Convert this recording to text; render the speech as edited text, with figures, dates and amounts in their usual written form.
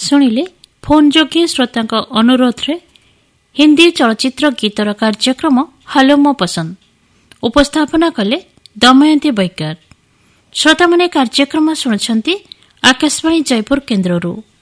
ଶୁଣିଲେ ଫୋନ୍ ଯୋଗେ ଶ୍ରୋତାଙ୍କ ଅନୁରୋଧରେ ହିନ୍ଦୀ ଚଳଚ୍ଚିତ୍ର ଗୀତର କାର୍ଯ୍ୟକ୍ରମ ହାଲୋ ମୋ ପସନ୍ଦ ଉପସ୍ଥାପନା କଲେ ଦମୟନ୍ତୀ ବୈକାର। ଶ୍ରୋତାମାନେ କାର୍ଯ୍ୟକ୍ରମ ଶୁଣୁଛନ୍ତି ଆକାଶବାଣୀ ଜୟପୁର କେନ୍ଦ୍ରରୁ।